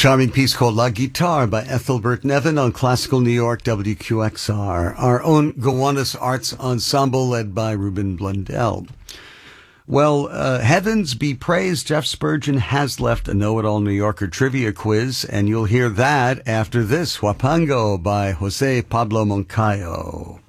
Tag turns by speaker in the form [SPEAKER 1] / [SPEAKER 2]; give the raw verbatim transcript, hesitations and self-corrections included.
[SPEAKER 1] Charming piece called La Guitare by Ethelbert Nevin on Classical New York W Q X R. Our own Gowanus Arts Ensemble led by Ruben Blundell. Well, uh, heavens be praised, Jeff Spurgeon has left a Know-It-All New Yorker trivia quiz, and you'll hear that after this, Huapango by Jose Pablo Moncayo.